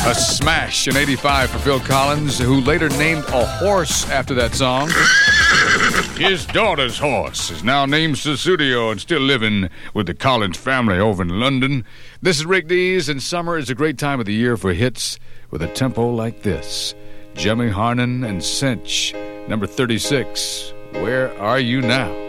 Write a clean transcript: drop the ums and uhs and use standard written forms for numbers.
A smash in 85 for Phil Collins, who later named a horse after that song. His daughter's horse is now named Susudio and still living with the Collins family over in London. This is Rick Dees, and summer is a great time of the year for hits with a tempo like this. Jimmy Harnan and Cinch, number 36, Where Are You Now?